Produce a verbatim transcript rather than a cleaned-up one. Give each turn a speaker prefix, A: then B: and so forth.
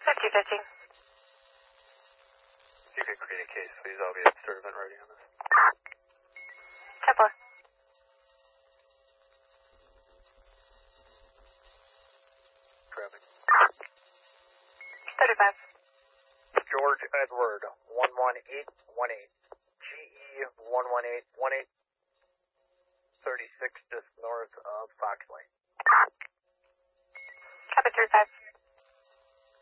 A: fifty fifty.
B: If you could create a case, please, I'll be at servant ready on this.
A: ten four.
B: Traffic.
A: thirty-five.
C: George Edward, one one eight one eight. G E one one eight one eight. thirty-six just north of Fox Lane.
A: Copy thirty-five.